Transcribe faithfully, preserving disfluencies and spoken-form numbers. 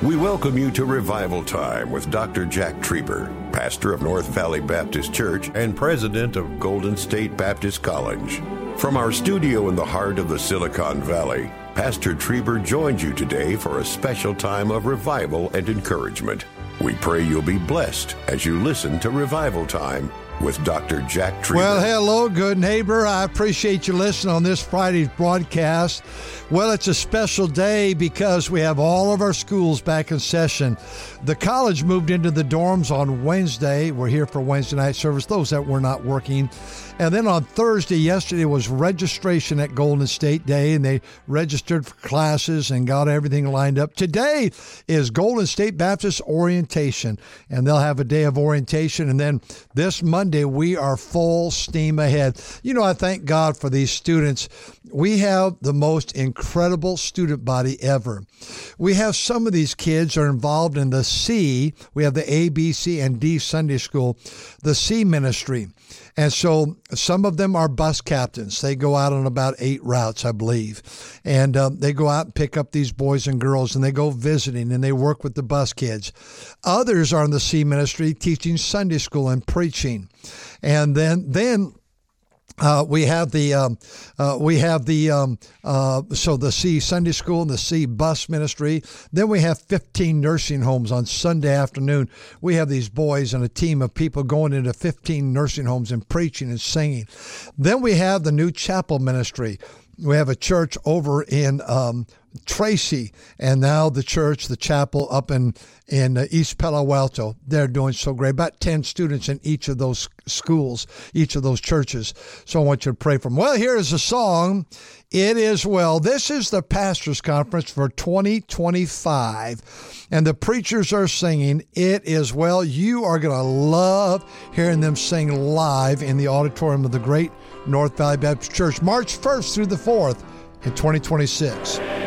We welcome you to Revival Time with Doctor Jack Trieber, pastor of North Valley Baptist Church and president of Golden State Baptist College. From our studio in the heart of the Silicon Valley, Pastor Trieber joins you today for a special time of revival and encouragement. We pray you'll be blessed as you listen to Revival Time with Doctor Jack Trieber. Well, hello, good neighbor. I appreciate you listening on this Friday's broadcast. Well, it's a special day because we have all of our schools back in session. The college moved into the dorms on Wednesday. We're here for Wednesday night service, those that were not working. And then on Thursday, yesterday was registration at Golden State Day, and they registered for classes and got everything lined up. Today is Golden State Baptist Orientation, and they'll have a day of orientation. And then this Monday, we are full steam ahead. You know, I thank God for these students. We have the most incredible student body ever. We have some of these kids are involved in the C. We have the A, B, C, and D Sunday School, the C ministry. And so some of them are bus captains. They go out on about eight routes, I believe. And um, they go out and pick up these boys and girls, and they go visiting, and they work with the bus kids. Others are in the C ministry teaching Sunday school and preaching. And then then Uh, we have the um, uh, we have the um, uh, so the C Sunday School and the C Bus Ministry. Then we have fifteen nursing homes on Sunday afternoon. We have these boys and a team of people going into fifteen nursing homes and preaching and singing. Then we have the new chapel ministry. We have a church over in um, Tracy, and now the church, the chapel up in, in uh, East Palo Alto. They're doing so great. About ten students in each of those schools, each of those churches. So I want you to pray for them. Well, here is a song, It Is Well. This is the Pastors Conference for twenty twenty-five, and the preachers are singing It Is Well. You are going to love hearing them sing live in the auditorium of the great North Valley Baptist Church, March first through the fourth in twenty twenty-six.